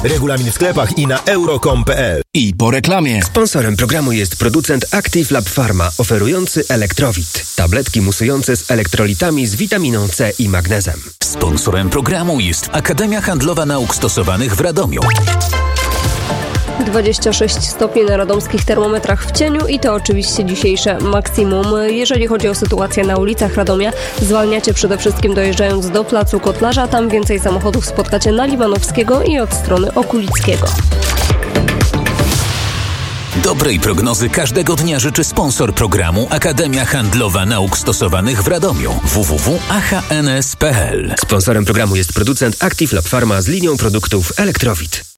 Regulamin w sklepach i na euro.com.pl. I po reklamie. Sponsorem programu jest producent Active Lab Pharma, oferujący Elektrowit. Tabletki musujące z elektrolitami z witaminą C i magnezem. Sponsorem programu jest Akademia Handlowa Nauk Stosowanych w Radomiu. 26 stopni na radomskich termometrach w cieniu i to oczywiście dzisiejsze maksimum. Jeżeli chodzi o sytuację na ulicach Radomia, zwalniacie przede wszystkim dojeżdżając do placu Kotlarza. Tam więcej samochodów spotkacie na Limanowskiego i od strony Okulickiego. Dobrej prognozy każdego dnia życzy sponsor programu Akademia Handlowa Nauk Stosowanych w Radomiu. www.ahns.pl. Sponsorem programu jest producent Active Lab Pharma z linią produktów Elektrowit.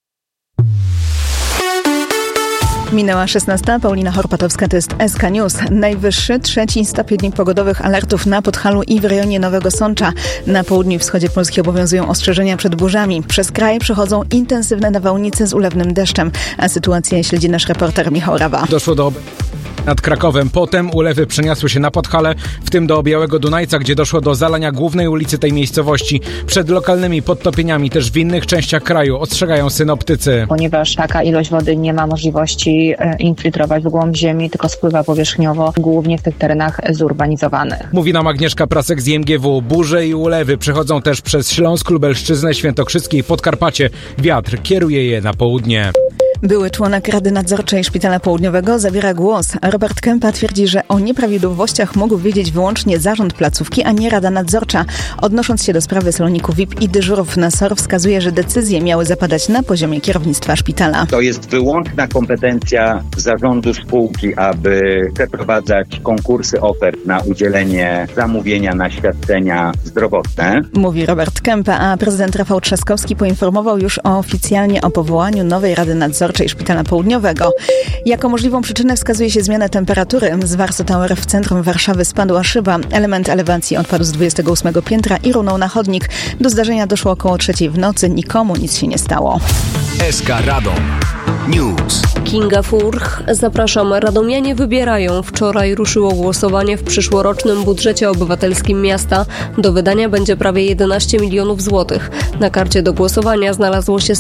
Minęła 16. Paulina Horpatowska, to jest SK News. Najwyższy, trzeci stopień pogodowych alertów na Podhalu i w rejonie Nowego Sącza. Na południu i wschodzie Polski obowiązują ostrzeżenia przed burzami. Przez kraj przechodzą intensywne nawałnice z ulewnym deszczem. A sytuację śledzi nasz reporter Michał Rawa. Doszło do nad Krakowem. Potem ulewy przeniosły się na Podhale, w tym do Białego Dunajca, gdzie doszło do zalania głównej ulicy tej miejscowości. Przed lokalnymi podtopieniami też w innych częściach kraju ostrzegają synoptycy. Ponieważ taka ilość wody nie ma możliwości infiltrować w głąb ziemi, tylko spływa powierzchniowo, głównie w tych terenach zurbanizowanych. Mówi nam Agnieszka Prasek z IMGW. Burze i ulewy przechodzą też przez Śląsk, Lubelszczyznę, Świętokrzyskie i Podkarpacie. Wiatr kieruje je na południe. Były członek Rady Nadzorczej Szpitala Południowego zabiera głos. Robert Kępa twierdzi, że o nieprawidłowościach mógł wiedzieć wyłącznie zarząd placówki, a nie Rada Nadzorcza. Odnosząc się do sprawy saloniku VIP i dyżurów na SOR, wskazuje, że decyzje miały zapadać na poziomie kierownictwa szpitala. To jest wyłączna kompetencja zarządu spółki, aby przeprowadzać konkursy ofert na udzielenie zamówienia na świadczenia zdrowotne. Mówi Robert Kępa, a prezydent Rafał Trzaskowski poinformował już oficjalnie o powołaniu nowej Rady Nadzorczej Szpitala Południowego. Jako możliwą przyczynę wskazuje się zmianę temperatury. Z Warso Tower w centrum Warszawy spadła szyba. Element elewacji odpadł z 28 piętra i runął na chodnik. Do zdarzenia doszło około 3 w nocy. Nikomu nic się nie stało. SK Radom News. Kinga Furch. Zapraszam. Radomianie wybierają. Wczoraj ruszyło głosowanie w przyszłorocznym budżecie obywatelskim miasta. Do wydania będzie prawie 11 milionów złotych. Na karcie do głosowania znalazło się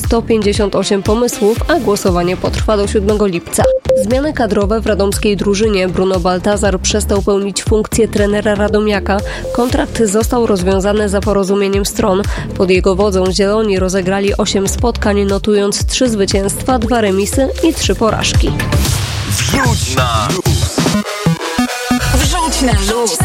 158 pomysłów, a głosowanie potrwa do 7 lipca. Zmiany kadrowe w radomskiej drużynie. Bruno Baltazar przestał pełnić funkcję trenera Radomiaka. Kontrakt został rozwiązany za porozumieniem stron. Pod jego wodzą Zieloni rozegrali 8 spotkań, notując 3 zwycięstwa, 2 remisy i 3 porażki. Wrzuć na luz. Wrzuć na luz.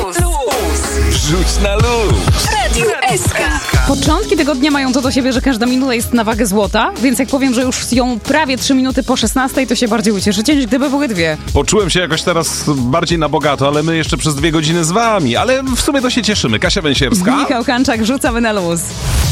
Wrzuć na luz. Radio SK. Początki tygodnia mają to do siebie, że każda minuta jest na wagę złota, więc jak powiem, że już ją prawie 3 minuty po 16, to się bardziej ucieszycie, niż gdyby były 2. Poczułem się jakoś teraz bardziej na bogato, ale my jeszcze przez 2 godziny z wami, ale w sumie to się cieszymy. Kasia Węsierska. Michał Kanczak, wrzucamy na luz.